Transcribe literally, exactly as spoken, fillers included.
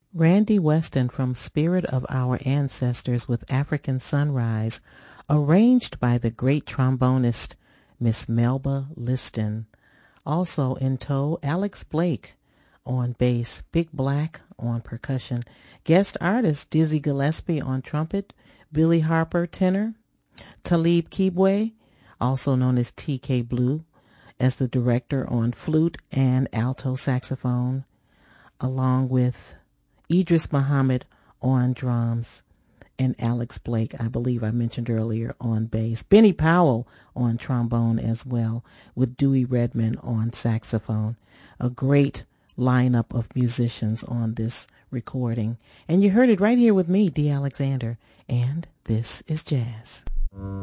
Randy Weston from Spirit of Our Ancestors with African Sunrise, arranged by the great trombonist Miss Melba Liston. Also in tow, Alex Blake on bass, Big Black on percussion, guest artist Dizzy Gillespie on trumpet, Billy Harper tenor, Talib Kibwe, also known as T K Blue, as the director on flute and alto saxophone, along with Idris Muhammad on drums, and Alex Blake, I believe I mentioned earlier, on bass. Benny Powell on trombone as well, with Dewey Redman on saxophone. A great lineup of musicians on this recording. And you heard it right here with me, Dee Alexander, and this is jazz.